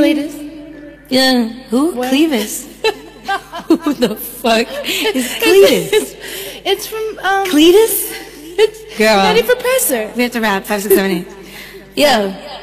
Cletus? Yeah. Who? What? Clevis. Who the fuck is Cletus? It's from Cletus? It's Girl. Nutty Professor. We have to rap. 5, 6, 7, 8. Yeah.